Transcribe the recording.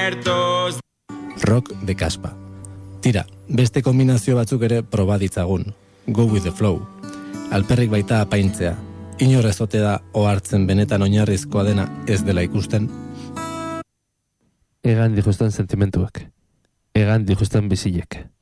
muertos. Rock de Caspa. Tira, beste kombinazio batzuk ere proba ditzagun. Go with the flow. Alperrik baita apaintzea. Inor ez ote da ohartzen benetan oinarrizkoa dena ez dela ikusten. Egan dijustan sentimentuak. Egan dijustan bizilek.